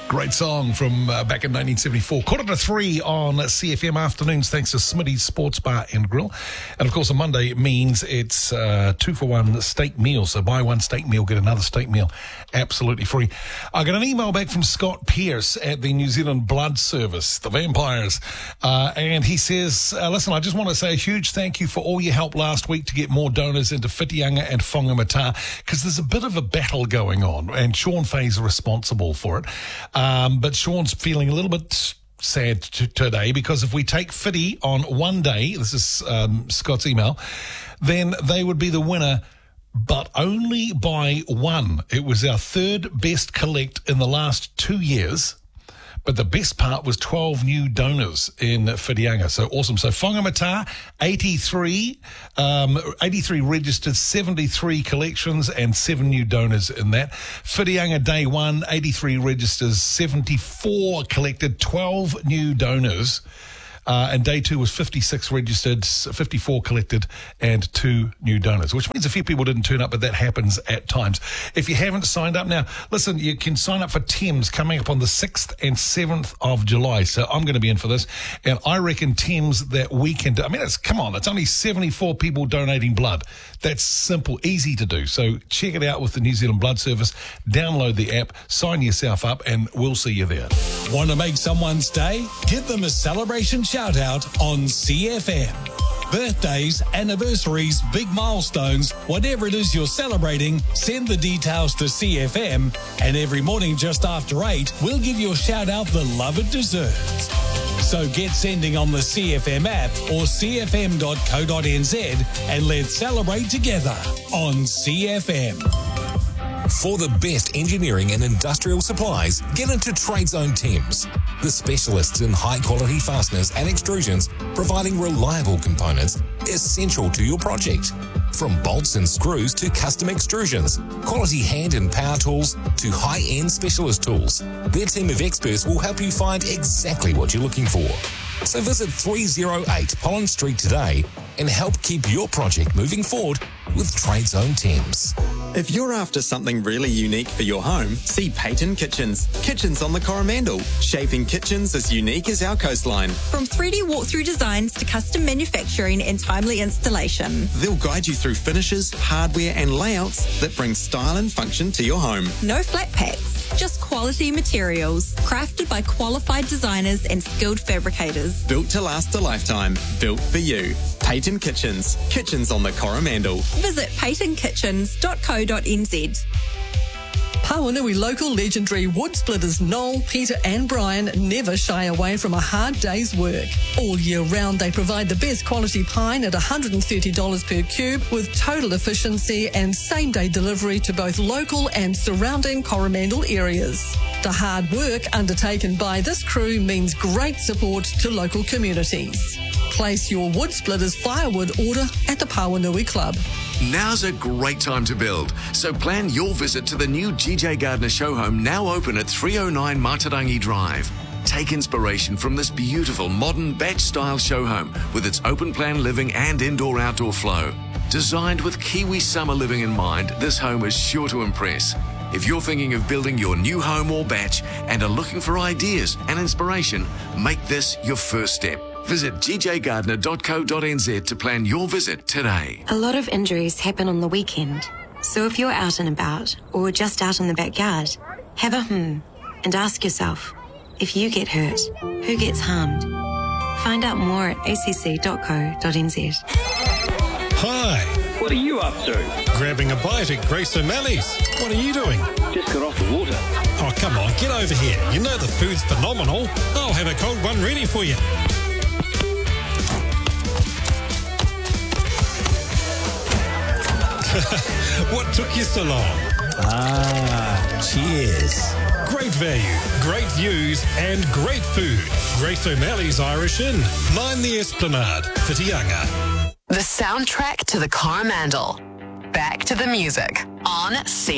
Great song from back in 1974. 2:45 on CFM afternoons, thanks to Smitty's Sports Bar and Grill. And of course, a Monday means it's 2-for-1 steak meal. So buy one steak meal, get another steak meal absolutely free. I got an email back from Scott Pearce at the New Zealand Blood Service, the Vampires. And he says, listen, I just want to say a huge thank you for all your help last week to get more donors into Whitianga and Whangamata, because there's a bit of a battle going on, and Sean Fay's responsible for it. But Sean's feeling a little bit sad today, because if we take Whiti on one day, this is Scott's email, then they would be the winner, but only by one. It was our third best collect in the last 2 years. But the best part was 12 new donors in Whitianga. So awesome. So Whangamata, 83 registered, 73 collections and 7 new donors in that. Whitianga day one, 83 registers, 74 collected, 12 new donors. And day two was 56 registered, 54 collected, and 2 new donors, which means a few people didn't turn up, but that happens at times. If you haven't signed up now, listen, you can sign up for Thames coming up on the 6th and 7th of July. So I'm going to be in for this. And I reckon Thames that weekend, I mean, it's only 74 people donating blood. That's simple, easy to do. So check it out with the New Zealand Blood Service. Download the app, sign yourself up, and we'll see you there. Want to make someone's day? Give them a celebration shout out on CFM. Birthdays, anniversaries, big milestones, whatever it is you're celebrating, send the details to CFM, and every morning just after 8, we'll give your shout out the love it deserves. So get sending on the CFM app or cfm.co.nz and let's celebrate together on CFM. For the best engineering and industrial supplies, get into TradeZone Thames, the specialists in high-quality fasteners and extrusions, providing reliable components essential to your project. From bolts and screws to custom extrusions, quality hand and power tools to high-end specialist tools, their team of experts will help you find exactly what you're looking for. So visit 308 Pollen Street today and help keep your project moving forward with TradeZone Thames. If you're after something really unique for your home, see Peyton Kitchens. Kitchens on the Coromandel. Shaping kitchens as unique as our coastline. From 3D walkthrough designs to custom manufacturing and timely installation. They'll guide you through finishes, hardware and layouts that bring style and function to your home. No flat packs, just quality materials. Crafted by qualified designers and skilled fabricators. Built to last a lifetime. Built for you. Peyton Kitchens. Kitchens on the Coromandel. Visit peytonkitchens.co.nz. Pawanui local legendary wood splitters Noel, Peter and Brian never shy away from a hard day's work. All year round they provide the best quality pine at $130 per cube with total efficiency and same-day delivery to both local and surrounding Coromandel areas. The hard work undertaken by this crew means great support to local communities. Place your wood splitters firewood order at the Pawanui Club. Now's a great time to build, so plan your visit to the new GJ Gardner show home, now open at 309 Matarangi Drive. Take inspiration from this beautiful modern batch-style show home with its open-plan living and indoor-outdoor flow. Designed with Kiwi summer living in mind, this home is sure to impress. If you're thinking of building your new home or batch and are looking for ideas and inspiration, make this your first step. Visit gjgardner.co.nz to plan your visit today. A lot of injuries happen on the weekend. So if you're out and about or just out in the backyard, have a and ask yourself, if you get hurt, who gets harmed? Find out more at acc.co.nz. Hi. What are you up to? Grabbing a bite at Grace O'Malley's. What are you doing? Just got off the water. Oh, come on, get over here. You know the food's phenomenal. I'll have a cold one ready for you. What took you so long? Cheers. Great value, great views, and great food. Grace O'Malley's Irish Inn, 9 the Esplanade, Whitianga. The soundtrack to the Coromandel. Back to the music on C.